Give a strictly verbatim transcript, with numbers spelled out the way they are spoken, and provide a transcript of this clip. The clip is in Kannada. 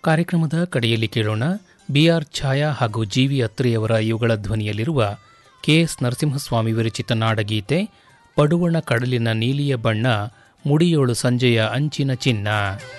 ಕಾರ್ಯಕ್ರಮದ ಕಡೆಯಲ್ಲಿ ಕೇಳೋಣ ಬಿ ಆರ್ ಛಾಯಾ ಹಾಗೂ ಜಿ ವಿ ಅತ್ರಿಯವರ ಇವುಗಳ ಧ್ವನಿಯಲ್ಲಿರುವ ಕೆ ಎಸ್ ನರಸಿಂಹಸ್ವಾಮಿ ವಿರಚಿತ ನಾಡಗೀತೆ ಪಡುವಣ ಕಡಲಿನ ನೀಲಿಯ ಬಣ್ಣ ಮುಡಿಯೋಳು ಸಂಜೆಯ ಅಂಚಿನ ಚಿನ್ನ.